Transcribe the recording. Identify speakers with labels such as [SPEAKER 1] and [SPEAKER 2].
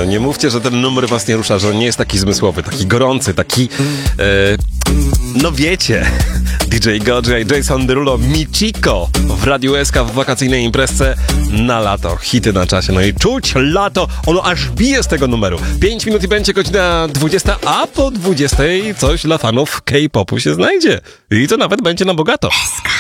[SPEAKER 1] nie mówcie, że ten numer was nie rusza, że on nie jest taki zmysłowy, taki gorący, taki... no wiecie... DJ Godzilla i Jason Derulo, Michiko w Radiu SK w wakacyjnej imprezce na lato. Hity na czasie. No i czuć lato, ono aż bije z tego numeru. 5 minut i będzie godzina 20, a po 20 coś dla fanów K-popu się znajdzie. I to nawet będzie na bogato.